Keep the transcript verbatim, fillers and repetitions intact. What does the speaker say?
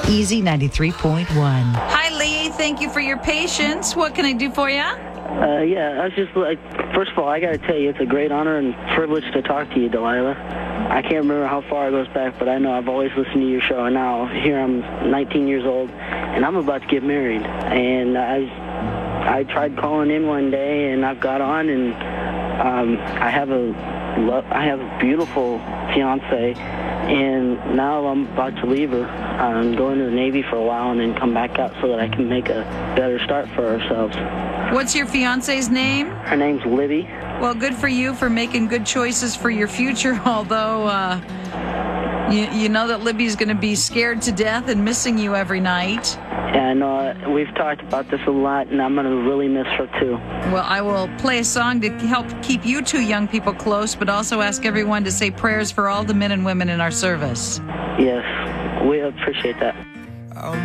Easy ninety-three point one. Hi, Lee. Thank you for your patience. What can I do for you? Uh, yeah, I was just like, first of all, I got to tell you, it's a great honor and privilege to talk to you, Delilah. I can't remember how far it goes back, but I know I've always listened to your show, and now here I'm nineteen years old, and I'm about to get married. And I, I tried calling in one day, and I've got on, and um, I have a, I have a beautiful fiance, and now I'm about to leave her. I'm going to the Navy for a while and then come back out so that I can make a better start for ourselves. What's your fiance's name? Her name's Libby. Well, good for you for making good choices for your future, although uh, you, you know that Libby's going to be scared to death and missing you every night. Yeah, I know. Uh, we've talked about this a lot, and I'm going to really miss her, too. Well, I will play a song to help keep you two young people close, but also ask everyone to say prayers for all the men and women in our service. Yes, we appreciate that. I'll